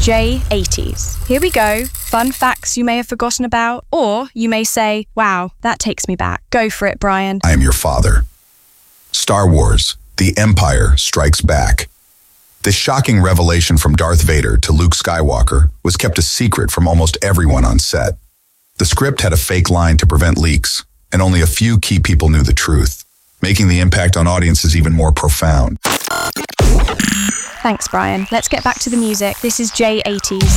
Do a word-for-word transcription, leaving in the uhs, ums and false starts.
J eighties. Here we go. Fun facts you may have forgotten about, or you may say, wow, that takes me back. Go for it, Brian. I am your father. Star Wars: The Empire Strikes Back. This shocking revelation from Darth Vader to Luke Skywalker was kept a secret from almost everyone on set. The script had a fake line to prevent leaks, and only a few key people knew the truth, making the impact on audiences even more profound. Thanks, Brian. Let's get back to the music. This is J eighties.